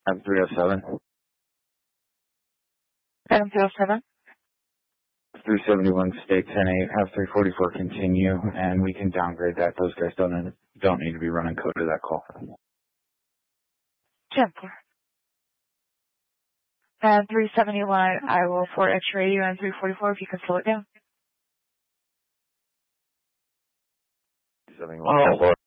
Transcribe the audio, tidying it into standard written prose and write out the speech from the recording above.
Have 307. Item 307. 371 stay 10-8, have 344 continue, and we can downgrade that. Those guys don't need to be running code to that call. 10-4. And 371, I will forward X-ray you, and 344 if you can slow it down. 371,